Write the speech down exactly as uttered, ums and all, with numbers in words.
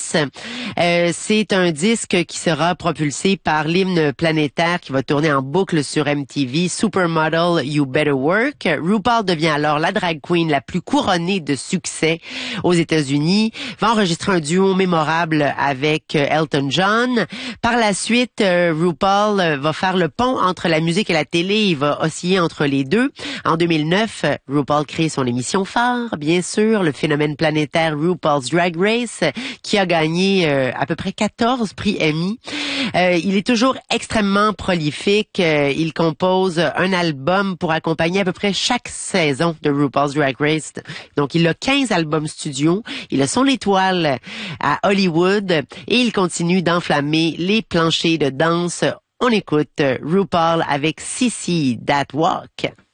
dix. Euh, c'est un disque qui sera propulsé par l'hymne planétaire qui va tourner en boucle sur M T V, Supermodel You Better Work. RuPaul devient alors la drag queen la plus couronnée de succès aux États-Unis, va enregistrer un duo mémorable avec Elton John. Par la suite, euh, RuPaul va faire le pont entre la musique et la télé, il va osciller entre les deux. En deux mille neuf, RuPaul crée son émission phare, bien sûr, le phénomène planétaire RuPaul's Drag Race, qui a gagné euh, à peu près quatorze prix Emmy. Euh, il est toujours extrêmement prolifique. Euh, il compose un album pour accompagner à peu près chaque saison de RuPaul's Drag Race. Donc, il a quinze albums studio. Il a son étoile à Hollywood et il continue d'enflammer les planchers de danse. On écoute RuPaul avec Sissy That Walk.